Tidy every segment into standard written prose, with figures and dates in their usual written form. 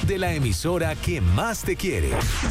de la emisora que más te quiere.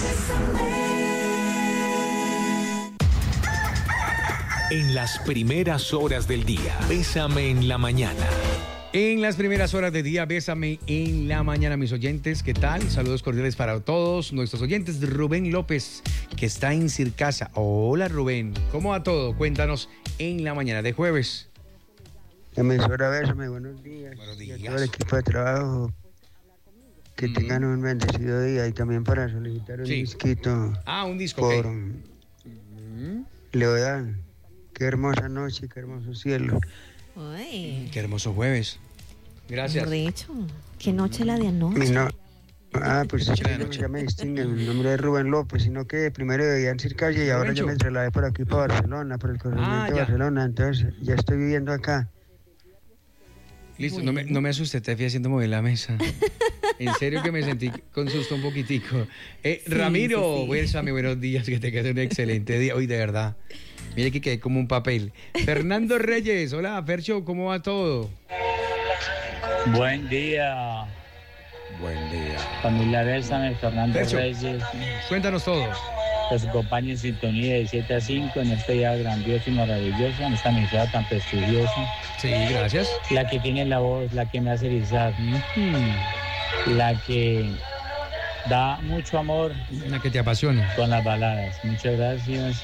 En las primeras horas del día, Bésame en la mañana. En las primeras horas del día, Bésame en la mañana, mis oyentes. ¿Qué tal? Saludos cordiales para todos nuestros oyentes. Rubén López, que está en Circasa. Hola, Rubén. ¿Cómo va todo? Cuéntanos en la mañana de jueves. Emisora Bésame, buenos días. Buenos Y a días. todo el equipo de trabajo. Que tengan un bendecido día. Y también para solicitar un disquito. Un disco, por ok. Leodán. Qué hermosa noche, qué hermoso cielo. Uy, Qué hermoso jueves. Gracias. mejor dicho, qué noche la de anoche. Pues ya me distinguen. Mi nombre es Rubén López, sino que primero vivía en Circaya y ahora Rubencho. yo me trasladé por aquí para Barcelona, por el corregimiento de ya. Barcelona. Entonces ya estoy viviendo acá. Listo, Bueno. no me asusté, te fui haciendo mover la mesa. En serio que me sentí con susto un poquitico. Ramiro, sí. Bésame, buenos días, que te quede un excelente día. Hoy de verdad. Mire que quedé como un papel. Fernando Reyes, hola, Fercho, ¿cómo va todo? Buen día, Buen día. familia Bésame, Fernando Fercho. Reyes. Cuéntanos todo. Que se acompañe en sintonía de 7 a 5 en este día grandioso y maravilloso, en esta emisora tan prestigiosa. Sí, gracias. La que tiene la voz, la que me hace erizar, la que da mucho amor Una que te apasiona. con las baladas. Muchas gracias.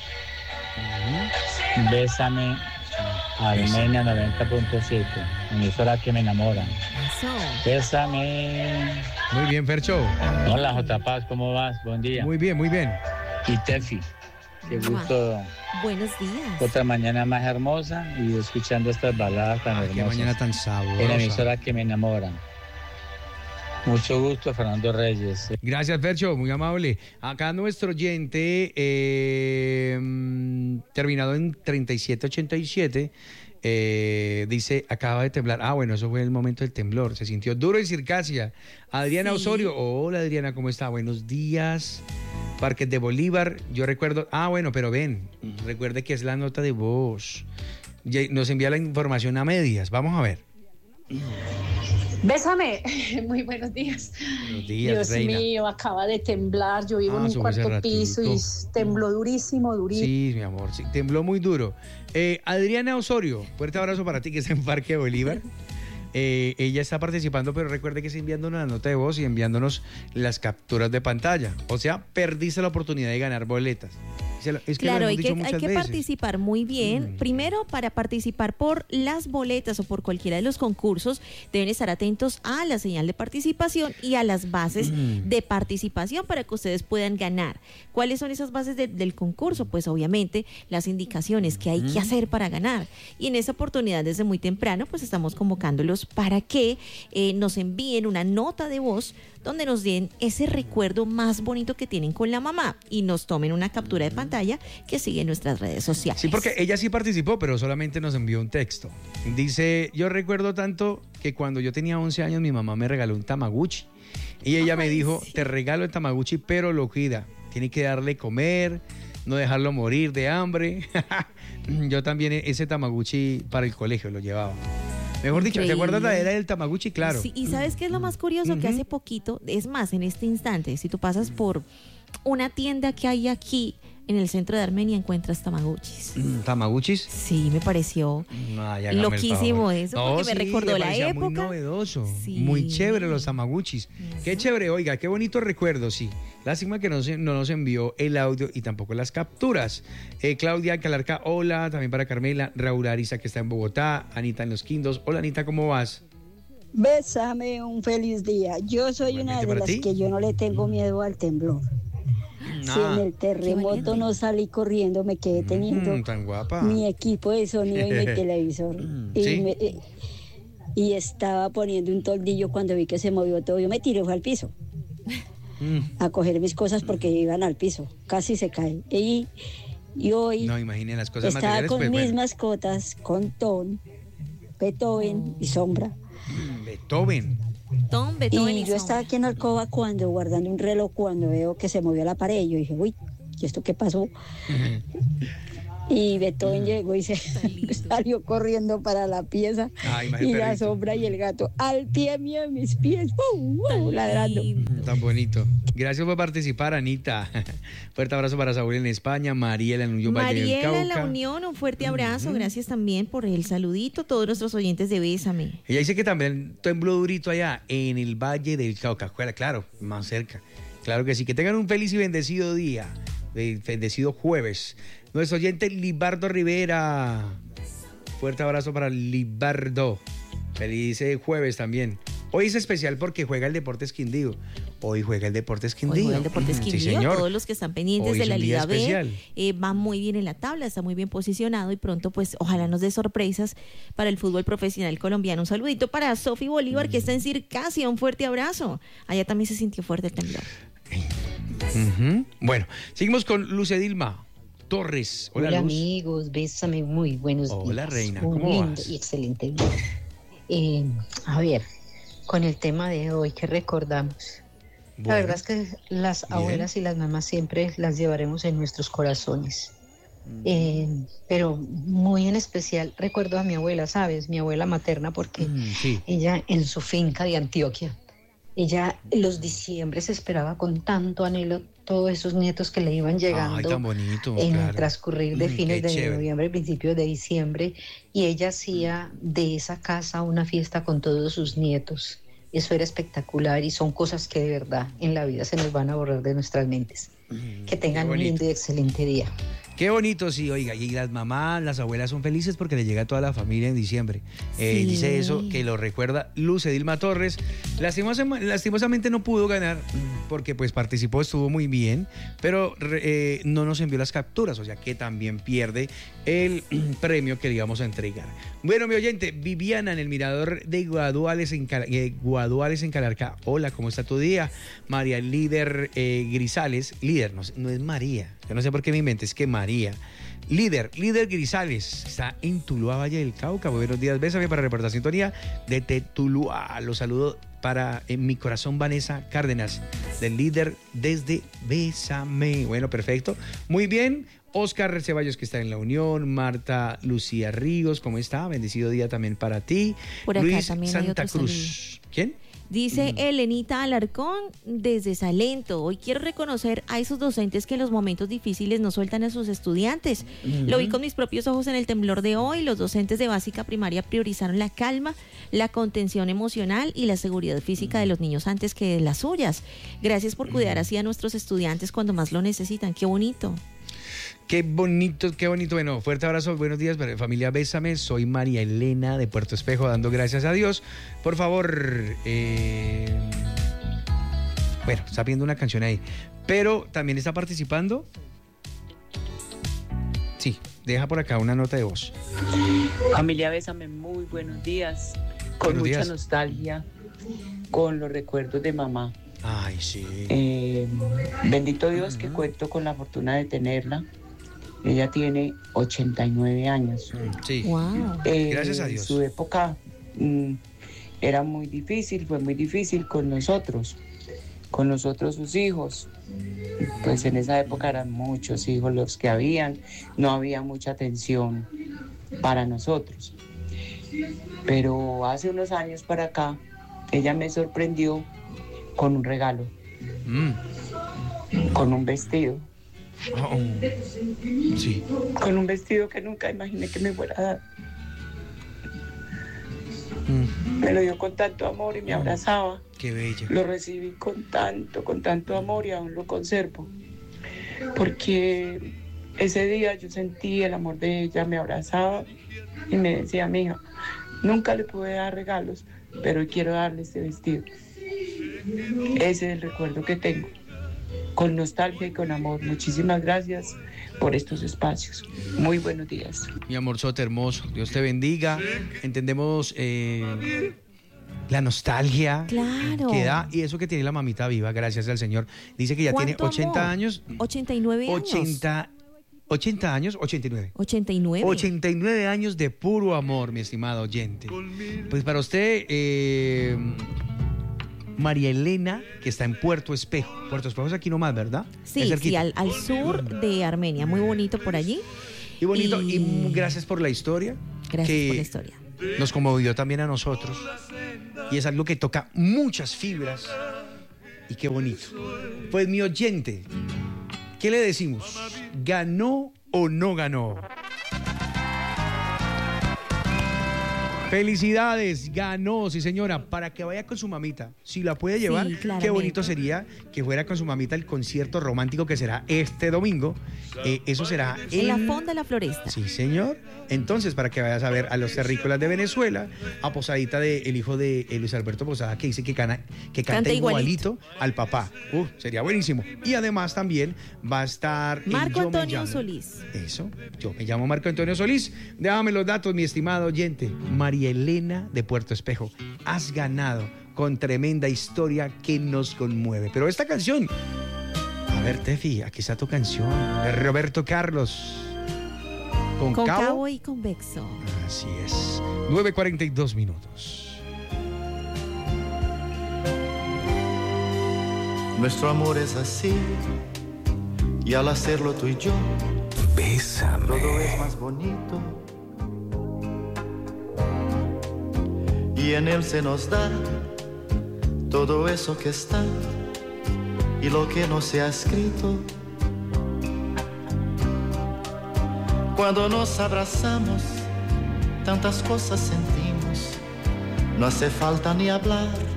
Bésame, Armenia 90.7, emisora que me enamora. Eso. Bésame. Muy bien, Fercho. Hola, J. Paz, ¿cómo vas? Buen día. Muy bien, muy bien. Y Tefi, qué gusto. Buenos días. Otra mañana más hermosa y escuchando estas baladas tan Qué hermosas. mañana tan En la sabrosa. emisora que me enamoran. Mucho gusto, Fernando Reyes. Gracias, Fercho, muy amable. Acá nuestro oyente, terminado en 3787, dice, acaba de temblar. Bueno, eso fue el momento del temblor. Se sintió duro en Circasia. Adriana Sí. Osorio. Hola, Adriana, ¿cómo está? Buenos días. Parques de Bolívar. Yo recuerdo... bueno, pero ven, recuerde que es la nota de voz. Nos envía la información a medias. Vamos a ver. Bésame, muy buenos días. Buenos días, Dios reina. mío, acaba de temblar. Yo vivo en un Eso fue hace cuarto piso y ratico. tembló durísimo. Sí, mi amor, sí, tembló muy duro. Adriana Osorio, fuerte abrazo para ti que está en Parque Bolívar. Ella está participando, pero recuerde que está enviándonos la nota de voz y enviándonos las capturas de pantalla. O sea, perdiste la oportunidad de ganar boletas. Es que Claro, lo hay hemos dicho que muchas veces. participar muy bien. Primero, para participar por las boletas o por cualquiera de los concursos, deben estar atentos a la señal de participación y a las bases de participación para que ustedes puedan ganar. ¿Cuáles son esas bases del concurso? Pues obviamente las indicaciones que hay que hacer para ganar. Y en esta oportunidad, desde muy temprano, pues estamos convocándolos para que nos envíen una nota de voz donde nos den ese recuerdo más bonito que tienen con la mamá y nos tomen una captura de pantalla que sigue en nuestras redes sociales. Sí, porque ella sí participó, pero solamente nos envió un texto. Dice, yo recuerdo tanto que cuando yo tenía 11 años mi mamá me regaló un Tamagotchi. Y ella me dijo, sí. te regalo el Tamagotchi, pero lo cuida. Tiene que darle comer, no dejarlo morir de hambre. Yo también ese Tamagotchi para el colegio lo llevaba. Mejor dicho, ¿te Increíble. acuerdas la era del Tamagotchi? Claro. Sí, y ¿sabes qué es lo más curioso? Que hace poquito, es más, en este instante, si tú pasas por una tienda que hay aquí en el centro de Armenia, encuentras Tamagotchis. ¿Tamagotchis? Sí, me pareció Ay, hágame el loquísimo favor. eso, porque me recordó le la parecía época. muy novedoso, Sí. muy chévere los Tamagotchis. Qué chévere, oiga, qué bonito recuerdo, sí. Lástima que no nos envió el audio y tampoco las capturas. Claudia Calarca, hola, también para Carmela, Raúl Ariza que está en Bogotá, Anita en Los Quindos. Hola, Anita, ¿cómo vas? Bésame, un feliz día. Yo soy Igualmente una de para las ti. que yo no le tengo miedo al temblor. Si en el terremoto valiente. no salí corriendo, me quedé teniendo Tan guapa. mi equipo de sonido y mi televisor. Sí. Y estaba poniendo un toldillo cuando vi que se movió todo. Yo me tiré, fue al piso a coger mis cosas porque iban al piso. Casi se cae. Y hoy No, imaginen las cosas estaba materiales. con Pues, mis bueno. mascotas, con Ton, Beethoven y Sombra. Beethoven. Beethoven Y yo estaba aquí en la alcoba cuando, guardando un reloj, cuando veo que se movió la pared, yo dije, uy, ¿y esto qué pasó? Y Beethoven llegó y se salió corriendo para la pieza. Y la sombra y el gato al pie mío de mis pies, ladrando. Tan bonito. Gracias por participar, Anita. Fuerte abrazo para Saúl en España, Mariela en Unión Valle del Cauca. Mariela en la Unión, un fuerte abrazo. Gracias también por el saludito. Todos nuestros oyentes de Bésame. Ella dice que también tembló durito allá en el Valle del Cauca. Claro, más cerca. Claro que sí. Que tengan un feliz y bendecido día. Bendecido jueves. Nuestro oyente Libardo Rivera. Fuerte abrazo para Libardo. Feliz jueves también. Hoy es especial porque juega el Deportes Quindío. Hoy juega el Deportes Quindío. Hoy juega el Deportes Quindío. Sí, señor. Todos los que están pendientes Hoy de la Liga especial. B van muy bien en la tabla, está muy bien posicionado y pronto pues ojalá nos dé sorpresas para el fútbol profesional colombiano. Un saludito para Sofi Bolívar que está en Circasia. Un fuerte abrazo. Allá también se sintió fuerte el temblor. Bueno, seguimos con Lucedilma Torres. Hola Luz. amigos, Bésame, muy buenos días. Hola reina, Un ¿cómo lindo vas? y excelente día. A ver, con el tema de hoy que recordamos. Bueno. La verdad es que las abuelas y las mamás siempre las llevaremos en nuestros corazones. Pero muy en especial recuerdo a mi abuela, ¿sabes? Mi abuela materna, porque sí. ella en su finca de Antioquia, ella los diciembres esperaba con tanto anhelo todos esos nietos que le iban llegando. Ay, tan bonito, en claro. el transcurrir de fines qué de chévere. noviembre, principios de diciembre, y ella hacía de esa casa una fiesta con todos sus nietos. Eso era espectacular y son cosas que de verdad en la vida se nos van a borrar de nuestras mentes. Que tengan un lindo y excelente día. Qué bonito, sí, oiga, y las mamás, las abuelas son felices porque le llega a toda la familia en diciembre. Sí. Dice eso, que lo recuerda Lucedilma Torres. Lastimosamente no pudo ganar porque pues participó, estuvo muy bien, pero no nos envió las capturas, o sea que también pierde el premio que le íbamos a entregar. Bueno, mi oyente, Viviana en el Mirador de Guaduales en Calarcá. Hola, ¿cómo está tu día? María Líder Grisales, líder, no es María, yo no sé por qué me inventé, es que María. Líder Grisales, está en Tuluá, Valle del Cauca. Buenos días, bésame para reportar sintonía desde Tuluá. Los saludo para en mi corazón Vanessa Cárdenas, del líder desde Bésame. Bueno, perfecto. Muy bien. Oscar Ceballos, que está en la Unión. Marta Lucía Ríos, ¿cómo está? Bendecido día también para ti. Por acá Luis también hay Santa otro Cruz. ¿Quién? Dice Elenita Alarcón desde Salento. Hoy quiero reconocer a esos docentes que en los momentos difíciles no sueltan a sus estudiantes. Lo vi con mis propios ojos en el temblor de hoy. Los docentes de básica primaria priorizaron la calma, la contención emocional y la seguridad física de los niños antes que de las suyas. Gracias por cuidar así a nuestros estudiantes cuando más lo necesitan. Qué bonito. Qué bonito, qué bonito. Bueno, fuerte abrazo, buenos días, familia Bésame. Soy María Elena de Puerto Espejo, dando gracias a Dios. Por favor, bueno, está viendo una canción ahí. Pero también está participando. Sí, deja por acá una nota de voz. Familia Bésame, muy buenos días. Con Buenos mucha días. nostalgia, con los recuerdos de mamá. Ay, sí. Bendito Dios que cuento con la fortuna de tenerla. Ella tiene 89 años. Sí. Wow. Gracias a Dios. Su época era muy difícil, fue muy difícil con nosotros sus hijos. Pues en esa época eran muchos hijos los que habían, no había mucha atención para nosotros. Pero hace unos años para acá, ella me sorprendió con un regalo, con un vestido. Sí. Con un vestido que nunca imaginé que me fuera a dar. Me lo dio con tanto amor y me abrazaba. Qué bella. Lo recibí con tanto amor y aún lo conservo. Porque ese día yo sentí el amor de ella, me abrazaba y me decía, mija, nunca le pude dar regalos, pero hoy quiero darle este vestido. Ese es el recuerdo que tengo. Con nostalgia y con amor. Muchísimas gracias por estos espacios. Muy buenos días. Mi amorzote hermoso, Dios te bendiga. Entendemos la nostalgia que da y eso que tiene la mamita viva, gracias al Señor. Dice que ya tiene 80 años. 89 años. 80 años, 89. 89. 89 años de puro amor, mi estimado oyente. Pues para usted, María Elena, que está en Puerto Espejo. Puerto Espejo es aquí nomás, ¿verdad? Sí, sí, al sur de Armenia. Muy bonito por allí. Y bonito, y gracias por la historia. Gracias por la historia. Nos conmovió también a nosotros. Y es algo que toca muchas fibras. Y qué bonito. Pues mi oyente, ¿qué le decimos? ¿Ganó o no ganó? Felicidades, ganó, sí señora, para que vaya con su mamita. Si la puede llevar, Sí, qué bonito sería que fuera con su mamita el concierto romántico que será este domingo. Eso será En la Fonda de la Floresta. Sí, señor. Entonces, para que vayas a ver a los terrícolas de Venezuela, a Posadita el hijo de Luis Alberto Posada, que dice que canta igualito al papá. Sería buenísimo. Y además también va a estar Marco Antonio Solís. Eso, yo me llamo Marco Antonio Solís. Déjame los datos, mi estimado oyente. María Elena de Puerto Espejo, has ganado con tremenda historia que nos conmueve. Pero esta canción, a ver, Tefi, aquí está tu canción, de Roberto Carlos. Con Cabo y Convexo. Así es. 9:42 minutos. Nuestro amor es así, y al hacerlo tú y yo, bésame. Todo es más bonito, y en él se nos da todo eso que está y lo que no se ha escrito. Cuando nos abrazamos, tantas cosas sentimos, no hace falta ni hablar.